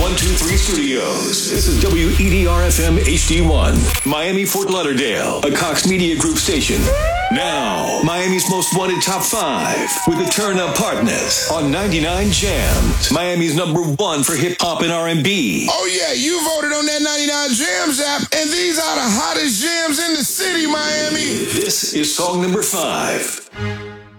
123 Studios. This is WEDR-FM HD1, Miami, Fort Lauderdale, a Cox Media Group station. Now, Miami's most wanted top 5 with the Turn Up Partners on 99 Jams, Miami's #1 for hip hop and R&B. Oh yeah, you voted on that 99 Jams app, and these are the hottest jams in the city, Miami. This is song number 5.